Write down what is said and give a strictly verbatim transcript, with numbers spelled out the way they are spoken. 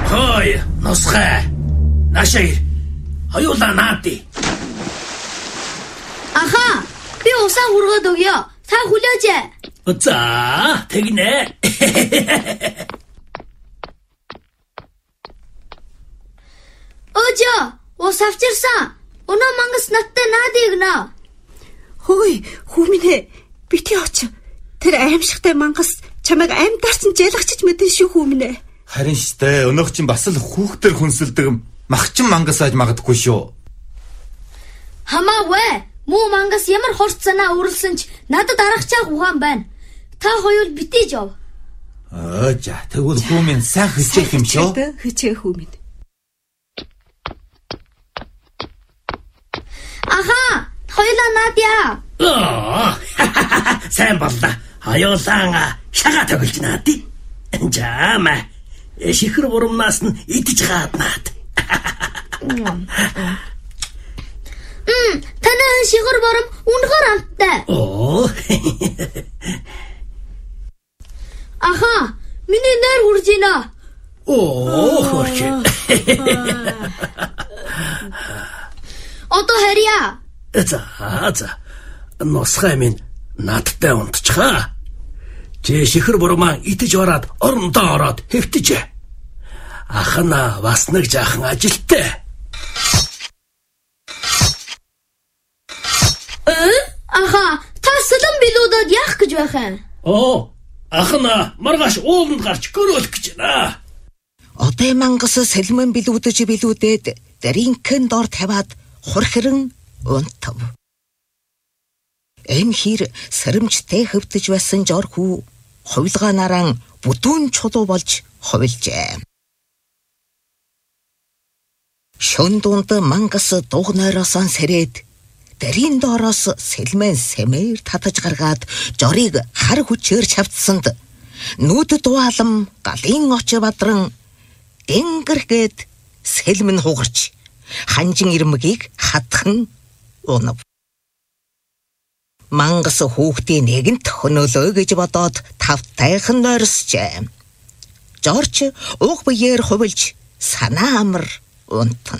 Хой, носгай. Нашаа ир. Хоёулаа наадъя. Аха, би усаа хүргээд өгье. Та хүлээж. За, тэгнэ. Өөжөө, ус авчирсан. Өнөө мангас надтай наадъя гэнэ. Хөөе, хүмүнэ. Бити оч. Тэр аимшигтай мангас чамайг амьдаарсан жалгачиж мэдэн шүү хүмүнэ. Харин штэ, өнөөх чинь бас л хүүхдэр хүнсэлдэг махчин мангас аж магадгүй шүү. Хамаагүй. Муу мангас ямар хорцсанаа үрэлсэн ч надад аргачаах ухаан байна. Та хоёул битэж яв. Аа за, тэгвэл хүмүн сайн хичээх юм шүү. Хичээ хүмүн. Аха, хоёулаа наадъя. Аа, сайн боллоо. Хоёулаа шагаа тоглож наадъя. Жаама. Шихэр бурамнаас нь идэж гаднаад. Мм, танай шихэр бурам үнэхээр амттай. Оо. Аха, миний нэр хурж ийна. Оо, хурж. Одоо харьяа. За, за. Носгай минь надтай унтчихаа. Чи шихэр бурмаа идэж ороод орондоо ороод хэвтэж. Ахна бас нэг жаахан ажилттай. Аха, та сэлэн билүүдод яах гэж байх юм? Оо, ахна маргааш ууланд гарч гөрөөлөх гэж байна. Одоо мангас сэлмэн билүүдэж билүүдэд даринхэн дор тавиад хурхирэн унтав. Энэ хэр сэрэмжтэй хөвтөж байсан жорхүү хувилгаанаараа бүдүүн чулуу болж хувилжээ. Шөн дунд мангас дугнойроос сэрээд дарийн доороос сэлмэн сэмээр татаж гаргаад жорыг хар хүчээр чавцсанд нүүдэд дуалам галын оч бадран дэнгэргээд сэлмэн хугарч ханжин ирмэгийг хатхан унав. Мангас хүүхдийн нэгэнт хөнөөлөө гэж бодоод тавтайхан нойрсжээ. Жорж уг биеэр хувилж санаа амар унтна.